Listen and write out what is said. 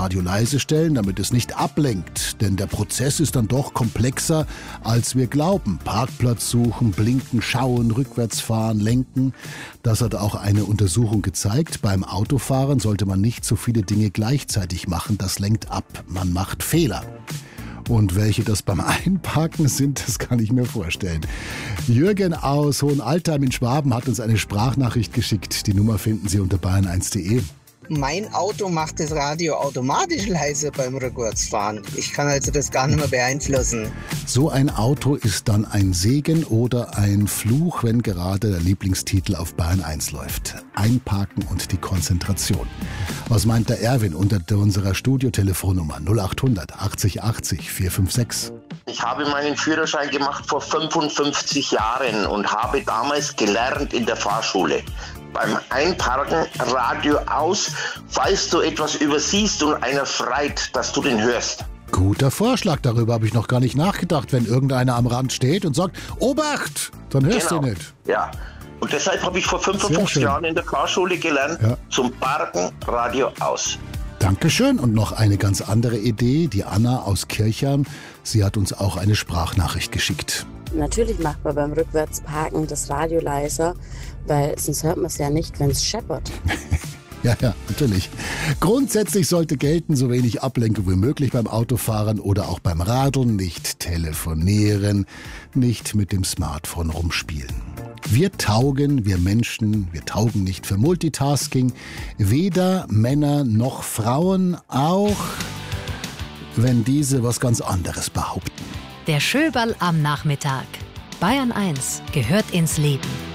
Radio leise stellen, damit es nicht ablenkt. Denn der Prozess ist dann doch komplexer, als wir glauben. Parkplatz suchen, blinken, schauen, rückwärts fahren, lenken. Das hat auch eine Untersuchung gezeigt. Beim Autofahren sollte man nicht so viele Dinge gleichzeitig machen. Das lenkt ab. Man macht Fehler. Und welche das beim Einparken sind, das kann ich mir vorstellen. Jürgen aus Hohenaltheim in Schwaben hat uns eine Sprachnachricht geschickt. Die Nummer finden Sie unter bayern1.de. Mein Auto macht das Radio automatisch leise beim Rückwärtsfahren. Ich kann also das gar nicht mehr beeinflussen. So ein Auto ist dann ein Segen oder ein Fluch, wenn gerade der Lieblingstitel auf Bayern 1 läuft. Einparken und die Konzentration. Was meint der Erwin unter unserer Studiotelefonnummer 0800 80 80 456? Ich habe meinen Führerschein gemacht vor 55 Jahren und habe damals gelernt in der Fahrschule. Beim Einparken Radio aus, falls du etwas übersiehst und einer schreit, dass du den hörst. Guter Vorschlag, darüber habe ich noch gar nicht nachgedacht. Wenn irgendeiner am Rand steht und sagt, Obacht, dann hörst du nicht. Ja, und deshalb habe ich vor 55 Jahren in der Fahrschule gelernt, zum Parken Radio aus. Dankeschön. Und noch eine ganz andere Idee, die Anna aus Kirchheim. Sie hat uns auch eine Sprachnachricht geschickt. Natürlich macht man beim Rückwärtsparken das Radio leiser, weil sonst hört man es ja nicht, wenn es scheppert. Ja, natürlich. Grundsätzlich sollte gelten, so wenig Ablenkung wie möglich beim Autofahren oder auch beim Radeln, nicht telefonieren, nicht mit dem Smartphone rumspielen. Wir Menschen, wir taugen nicht für Multitasking, weder Männer noch Frauen, auch wenn diese was ganz anderes behaupten. Der Schöberl am Nachmittag. Bayern 1 gehört ins Leben.